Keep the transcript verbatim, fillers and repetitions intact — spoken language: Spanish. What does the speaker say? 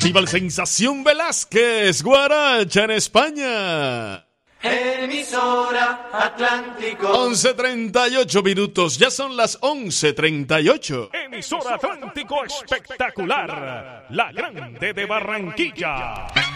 Festival Sensación Velázquez, Guaracha en España. Emisora Atlántico. once treinta y ocho minutos, ya son las once treinta y ocho. Emisora Atlántico espectacular, la grande de Barranquilla.